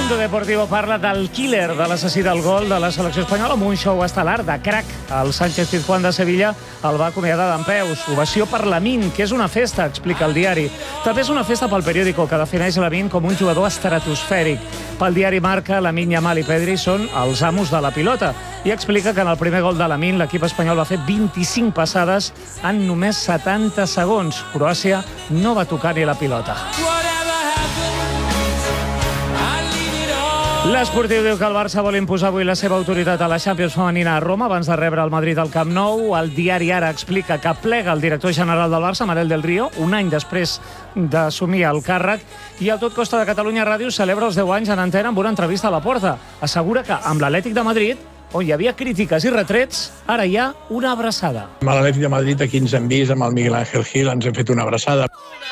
Mundo Deportivo parla del killer, de l'assassí del gol de la selecció espanyola, amb un show estel·lar de crack. El Sánchez-Pizjuán de Sevilla el va acomiadar dempeus. Ovació per Lamine, que és una festa, explica el diari. També és una festa pel periòdico, que defineix Lamine com un jugador estratosfèric. Pel diari Marca, Lamine Yamal i Pedri són els amos de la pilota. I explica que en el primer gol de Lamine l'equip espanyol va fer 25 passades en només 70 segons. Croàcia no va tocar ni la pilota. L'Esportiu diu que el Barça vol imposar avui la seva autoritat a la Champions femenina a Roma abans de rebre el Madrid al Camp Nou. El diari Ara explica que plega el director general del Barça, Manel del Río, un any després d'assumir el càrrec, i el Tot Costa de Catalunya Ràdio celebra els 10 anys en antena amb una entrevista a la Porta. Assegura que amb l'Atlètic de Madrid, on hi havia crítiques i retrets, ara hi ha una abraçada. Amb l'Atlètic de Madrid aquí ens hem vist, amb el Miguel Ángel Gil ens hem fet una abraçada.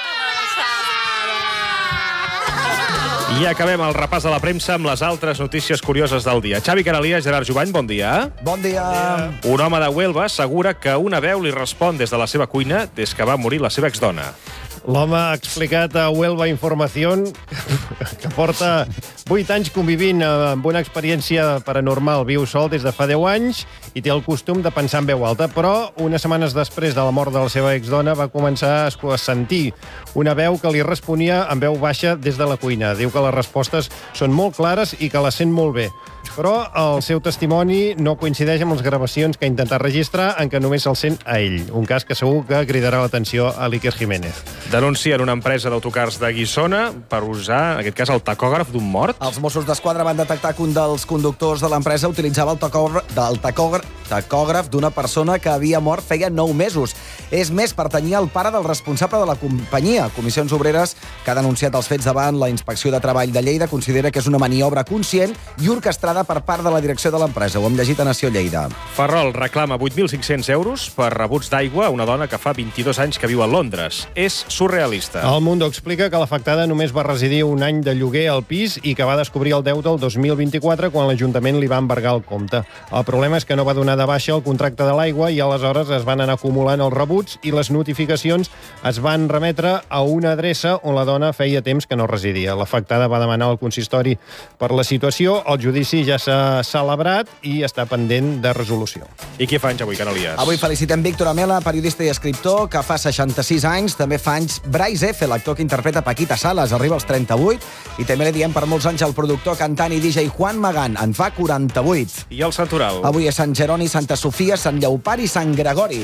I acabem el repàs de la premsa amb les altres notícies curioses del dia. Xavi Canalias, Gerard Jubany, bon dia. Bon dia. Un home de Huelva assegura que una veu li respon des de la seva cuina des que va morir la seva exdona. L'home ha explicat a Huelva Información que porta 8 anys convivint amb una experiència paranormal. Viu sol des de fa 10 anys i té el costum de pensar en veu alta, però unes setmanes després de la mort de la seva exdona va començar a sentir una veu que li responia en veu baixa des de la cuina. Diu que les respostes són molt clares i que les sent molt bé. Però el seu testimoni no coincideix amb les gravacions que ha intentat registrar, en què només se'l sent a ell. Un cas que segur que cridarà l'atenció a l'Iker Jiménez. Denuncien una empresa d'autocars de Guissona per usar, en aquest cas, el tacògraf d'un mort. Els Mossos d'Esquadra van detectar que un dels conductors de l'empresa utilitzava el tacògraf d'una persona que havia mort feia 9 mesos. És més, pertanyia al pare del responsable de la companyia. Comissions Obreres, que ha denunciat els fets davant la Inspecció de Treball de Lleida, considera que és una maniobra conscient i orquestrada per part de la direcció de l'empresa. Ho hem llegit a Nació Lleida. Ferrol reclama 8.500 euros per rebuts d'aigua a una dona que fa 22 anys que viu a Londres. És surrealista. El Mundo explica que l'afectada només va residir un any de lloguer al pis i que va descobrir el deute el 2024 quan l'Ajuntament li va embargar el compte. El problema és que no va donar de baixa el contracte de l'aigua i aleshores es van anar acumulant els rebuts i les notificacions es van remetre a una adreça on la dona feia temps que no residia. L'afectada va demanar al consistori per la situació. El judici ja s'ha celebrat i està pendent de resolució. I què fa anys avui, Canalias? Avui felicitem Víctor Amela, periodista i escriptor, que fa 66 anys. També fa anys Bryce F., l'actor que interpreta Paquita Salas, arriba als 38. I també li diem per molts anys al productor, cantant i DJ Juan Magán, en fa 48. I el santoral? Avui és Sant Jeroni, Santa Sofia, Sant Lleopard i Sant Gregori.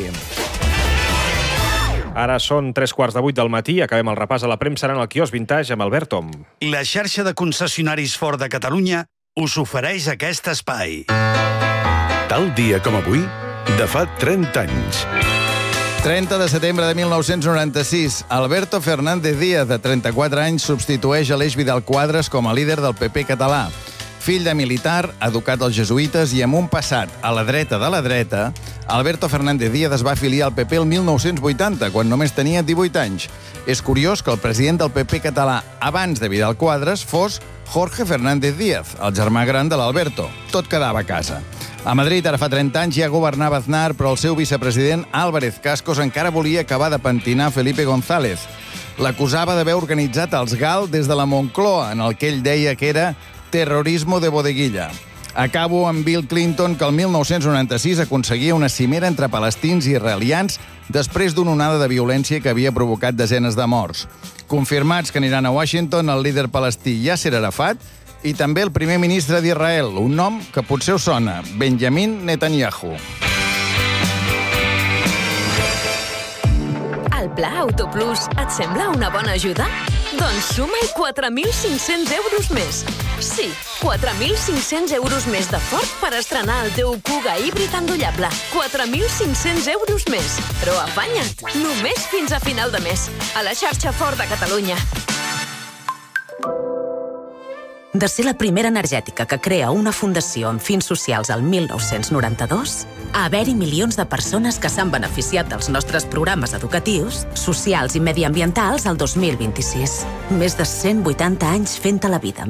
Ara són 3:15 del matí. Acabem el repàs a la premsa en el quiosc Vintage amb Albert Tom. La xarxa de concessionaris Ford de Catalunya us ofereix aquest espai. Tal dia com avui, de fa 30 anys. 30 de setembre de 1996, Alberto Fernández Díaz, de 34 anys, substitueix Aleix Vidal Quadras com a líder del PP català. Fill de militar, educat als jesuïtes i amb un passat a la dreta de la dreta, Alberto Fernández Díaz es va afiliar al PP el 1980, quan només tenia 18 anys. És curiós que el president del PP català abans de Vidal Quadras fos Jorge Fernández Díaz, el germà gran de l'Alberto. Tot quedava a casa. A Madrid, ara fa 30 anys, ja governava Aznar, però el seu vicepresident, Álvarez Cascos, encara volia acabar de pentinar Felipe González. L'acusava d'haver organitzat els GAL des de la Moncloa, en el que ell deia que era terrorismo de bodeguilla. Acabo amb Bill Clinton, que el 1996 aconseguia una cimera entre palestins i israelians després d'una onada de violència que havia provocat desenes de morts. Confirmats que aniran a Washington el líder palestí Yasser Arafat i també el primer ministre d'Israel, un nom que potser us sona, Benjamin Netanyahu. El Pla Autoplus et sembla una bona ajuda? Doncs suma-hi 4.500 euros més. Sí, 4.500 euros més de Ford per estrenar el teu Kuga híbrid endollable. 4.500 euros més. Però afanya't, només fins a final de mes. A la xarxa Ford de Catalunya. De ser la primera energètica que crea una fundació amb fins socials al 1992, a haver-hi milions de persones que s'han beneficiat dels nostres programes educatius, socials i mediambientals al 2026. Més de 180 anys fent-te la vida